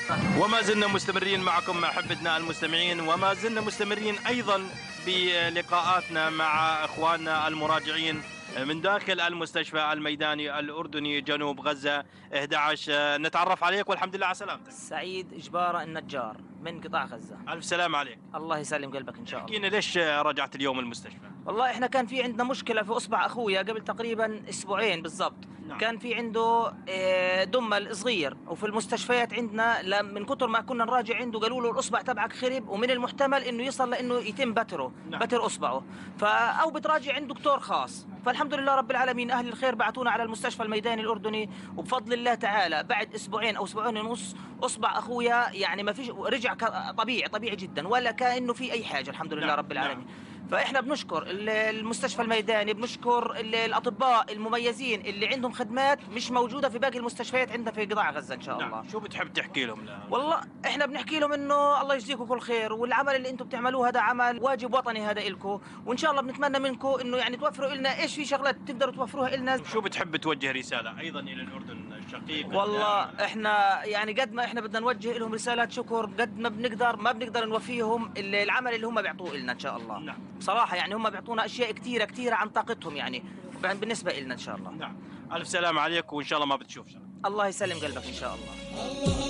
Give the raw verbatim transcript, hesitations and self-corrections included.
وما زلنا مستمرين معكم أحبتنا المستمعين، وما زلنا مستمرين أيضا بلقاءاتنا مع إخواننا المراجعين من داخل المستشفى الميداني الأردني جنوب غزة أحد عشر. نتعرف عليك والحمد لله على سلامتك. سعيد إجبارة النجار من قطاع غزة. ألف سلام عليك. الله يسلم قلبك إن شاء الله. احكينا ليش رجعت اليوم المستشفى؟ والله إحنا كان في عندنا مشكلة في إصبع أخويا قبل تقريبا أسبوعين بالضبط. نعم. كان في عنده دمل صغير، وفي المستشفيات عندنا من كتر ما كنا نراجع عنده قالوا له الإصبع تبعك خرب، ومن المحتمل إنه يصل لإنه يتم بتره. نعم. بتر إصبعه، فأو بتراجع عنده دكتور خاص. فالحمد لله رب العالمين أهل الخير بعثونا على المستشفى الميداني الأردني، وبفضل الله تعالى بعد أسبوعين أو أسبوعين ونص أصبع أخويا يعني ما فيش، رجع طبيعي طبيعي جدا ولا كأنه في أي حاجة الحمد لله. نعم. رب العالمين. نعم. فإحنا بنشكر المستشفى الميداني، بنشكر الأطباء المميزين اللي عندهم خدمات مش موجودة في باقي المستشفيات عندنا في قطاع غزة إن شاء. نعم. الله. شو بتحب تحكي لهم؟ لا. والله إحنا بنحكي لهم إنه الله يجزيكم كل خير، والعمل اللي أنتم بتعملوه هذا عمل واجب وطني هذا إلكم، وإن شاء الله بنتمنى منكم إنه يعني توفروا لنا إيش في شغلات تقدروا توفروها لنا. شو بتحب توجه رسالة أيضا إلى الأردن الشقيق؟ والله إحنا يعني قد ما إحنا بدنا نوجه لهم رسالات شكر، قد ما بنقدر ما بنقدر نوفيهم العمل اللي هم بيعطوه لنا إن شاء الله. نعم. بصراحة يعني هم بيعطونا أشياء كثيرة كثيرة عن طاقتهم يعني بالنسبة لنا إن شاء الله. نعم. ألف سلام عليك، وإن شاء الله ما بتشوف شر. الله يسلم قلبك إن شاء الله.